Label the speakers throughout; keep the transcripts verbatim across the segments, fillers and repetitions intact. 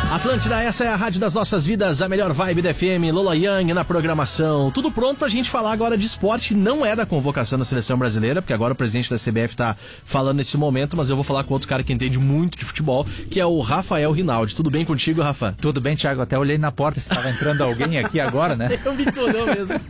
Speaker 1: Atlântida, essa é a rádio das nossas vidas, a melhor vibe da F M, Lola Young na programação. Tudo pronto pra gente falar agora de esporte, não é da convocação da seleção brasileira, porque agora o presidente da C B F tá falando nesse momento, mas eu vou falar com outro cara que entende muito de futebol, que é o Rafael Rinaldi. Tudo bem contigo, Rafa?
Speaker 2: Tudo bem, Thiago. Até olhei na porta se estava entrando alguém aqui agora, né?
Speaker 1: Eu vi que tu olhou mesmo.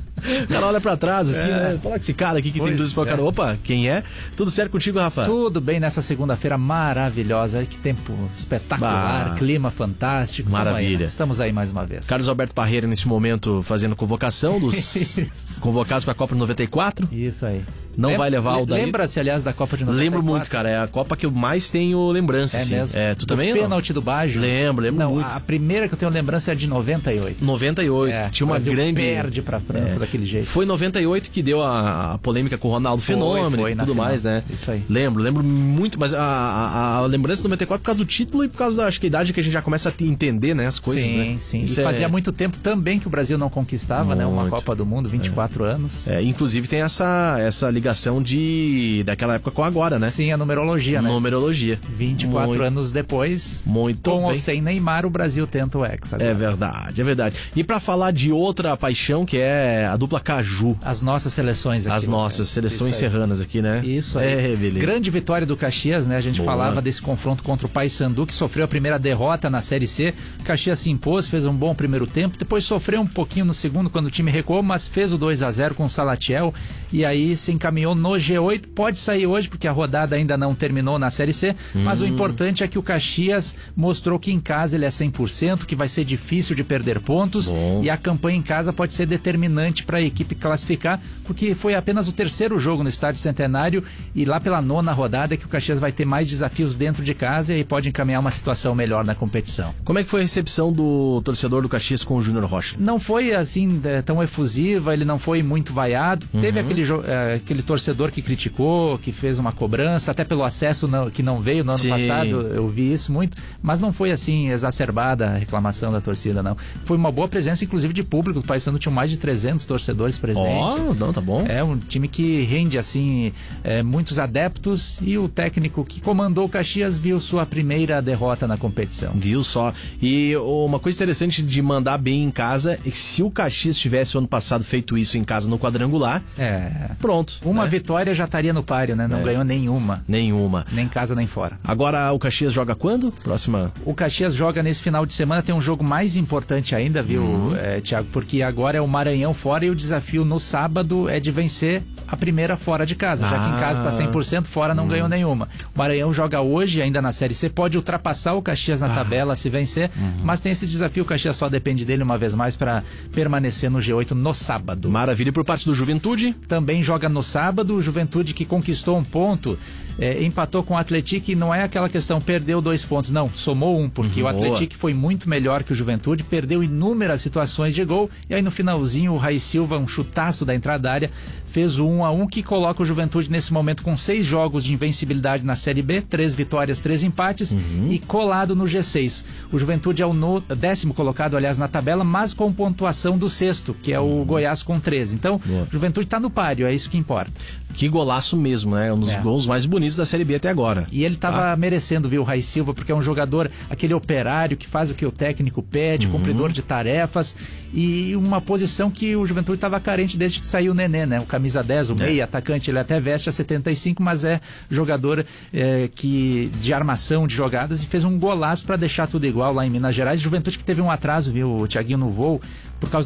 Speaker 1: O cara olha pra trás, assim, é. né? Fala com esse cara aqui que pois tem luzes pra cara. Opa, quem é? Tudo certo contigo, Rafa?
Speaker 2: Tudo bem nessa segunda-feira maravilhosa. Que tempo espetacular, bah. Clima fantástico.
Speaker 1: Maravilha.
Speaker 2: Aí, estamos aí mais uma vez.
Speaker 1: Carlos Alberto Parreira, nesse momento, fazendo convocação dos convocados pra Copa de noventa e quatro.
Speaker 2: Isso aí.
Speaker 1: Não
Speaker 2: Lembra,
Speaker 1: vai levar o daí.
Speaker 2: Lembra-se, aliás, da Copa de noventa e quatro?
Speaker 1: Lembro muito, cara. É a Copa que eu mais tenho lembrança,
Speaker 2: é
Speaker 1: assim.
Speaker 2: Mesmo?
Speaker 1: É, tu
Speaker 2: do
Speaker 1: também?
Speaker 2: Pênalti do Baggio?
Speaker 1: Lembro, lembro
Speaker 2: não,
Speaker 1: muito.
Speaker 2: A primeira que eu tenho lembrança é de noventa e oito.
Speaker 1: noventa e oito,
Speaker 2: é,
Speaker 1: que tinha uma
Speaker 2: Brasil
Speaker 1: grande...
Speaker 2: perde pra França é. daquele jeito.
Speaker 1: Foi noventa e oito que deu a, a polêmica com o Ronaldo foi, Fenômeno
Speaker 2: foi,
Speaker 1: e tudo
Speaker 2: final.
Speaker 1: mais, né?
Speaker 2: Isso aí.
Speaker 1: Lembro, lembro muito, mas a, a, a lembrança do noventa e quatro por causa do título e por causa da acho que a idade que a gente já começa a entender, né, as coisas,
Speaker 2: sim,
Speaker 1: né?
Speaker 2: Sim, sim.
Speaker 1: Isso
Speaker 2: e
Speaker 1: é...
Speaker 2: fazia muito tempo também que o Brasil não conquistava, muito. né, uma Copa do Mundo, vinte e quatro
Speaker 1: é.
Speaker 2: anos.
Speaker 1: É, inclusive tem essa, essa ligação de daquela época com agora, né?
Speaker 2: Sim, a numerologia, né?
Speaker 1: Numerologia.
Speaker 2: vinte e quatro muito, anos depois,
Speaker 1: muito
Speaker 2: com
Speaker 1: bem.
Speaker 2: ou sem Neymar, o Brasil tenta o Hexa.
Speaker 1: É verdade, é verdade. E pra falar de outra paixão, que é a dupla Caju.
Speaker 2: As nossas seleções aqui.
Speaker 1: As nossas
Speaker 2: né?
Speaker 1: seleções serranas aqui, né?
Speaker 2: Isso aí.
Speaker 1: É, beleza.
Speaker 2: Grande vitória do Caxias, né? A gente Boa. falava desse confronto contra o Paysandu, que sofreu a primeira derrota na Série C. O Caxias se impôs, fez um bom primeiro tempo, depois sofreu um pouquinho no segundo, quando o time recuou, mas fez o dois a zero com o Salatiel, e aí se encaminhou no G oito. Pode sair hoje, porque a rodada ainda não terminou na Série C, hum. mas o importante é que o Caxias mostrou que em casa ele é cem por cento, que vai ser difícil de perder pontos, bom. e a campanha em casa pode ser determinante para a equipe classificar, porque foi apenas o terceiro jogo no Estádio Centenário, e lá pela nona rodada é que o Caxias vai ter mais desafios dentro de casa e aí pode encaminhar uma situação melhor na competição.
Speaker 1: Como é que foi a recepção do torcedor do Caxias com o Júnior Rocha?
Speaker 2: Não foi assim tão efusiva, ele não foi muito vaiado, uhum. teve aquele, é, aquele torcedor que criticou, que fez uma cobrança, até pelo acesso não, que não veio no ano Sim. passado, eu vi isso muito, mas não foi assim exacerbada a reclamação da torcida, não. Foi uma boa presença, inclusive de público, o Paysandu tinha mais de trezentos torcedores presentes.
Speaker 1: Oh, não, tá bom.
Speaker 2: É um time que rende assim é, muitos adeptos, e o técnico que comandou o Caxias viu sua primeira derrota na competição.
Speaker 1: Viu só. E uma coisa interessante de mandar bem em casa é que se o Caxias tivesse o ano passado feito isso em casa no quadrangular,
Speaker 2: é,
Speaker 1: pronto.
Speaker 2: Uma
Speaker 1: né?
Speaker 2: vitória já estaria no páreo, né? Não é. ganhou nenhuma.
Speaker 1: Nenhuma.
Speaker 2: Nem casa nem fora.
Speaker 1: Agora o Caxias joga quando? Próxima.
Speaker 2: O Caxias joga nesse final de semana, tem um jogo mais importante ainda, viu, uhum. é, Thiago? Porque agora é o Maranhão fora, e o desafio no sábado é de vencer a primeira fora de casa, ah. já que em casa está cem por cento, fora não uhum. ganhou nenhuma. O Maranhão joga hoje, ainda na Série C, pode ultrapassar o Caxias na ah. tabela se vencer, uhum. mas tem esse desafio, o Caxias só depende dele uma vez mais para permanecer no G oito no sábado.
Speaker 1: Maravilha. E por parte do Juventude?
Speaker 2: Também joga no sábado, o Juventude que conquistou um ponto, é, empatou com o Atlético, e não é aquela questão, perdeu dois pontos, não, somou um, porque uhum. o Atlético foi muito melhor que o Juventude, perdeu inúmeras situações de gol, e aí no finalzinho o Rai Silva, um chutaço da entrada da área, fez o um a um, que coloca o Juventude nesse momento com seis jogos de invencibilidade na Série B, três vitórias, três empates, uhum. e colado no G seis. O Juventude é o no, décimo colocado, aliás, na tabela, mas com pontuação do sexto, que é o uhum. Goiás com treze. Então, o Juventude está no páreo, é isso que importa.
Speaker 1: Que golaço mesmo, né? Um dos é. gols mais bonitos da Série B até agora.
Speaker 2: E ele estava ah. merecendo, viu, o Rai Silva, porque é um jogador, aquele operário que faz o que o técnico pede, uhum. cumpridor de tarefas, e uma posição que o Juventude estava carente desde que saiu o Nenê, né? O camisa dez, o é. meia, atacante, ele até veste a setenta e cinco, mas é jogador é, que, de armação, de jogadas, e fez um golaço para deixar tudo igual lá em Minas Gerais. Juventude que teve um atraso, viu, o Thiaguinho no voo, por causa